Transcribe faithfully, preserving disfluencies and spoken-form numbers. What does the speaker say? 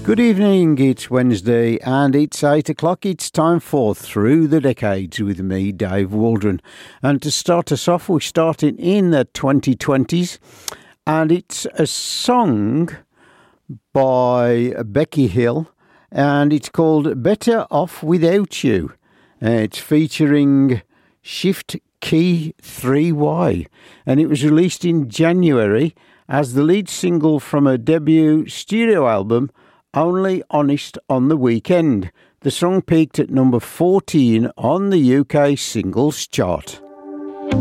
Good evening, it's Wednesday and it's eight o'clock. It's time for Through the Decades with me, Dave Waldron. And to start us off, we're starting in the twenty twenties and it's a song by Becky Hill and it's called Better Off Without You. Uh, it's featuring Shift Key three Y and it was released in January as the lead single from her debut studio album, Only Honest on the Weekend. The song peaked at number fourteen on the U K singles chart.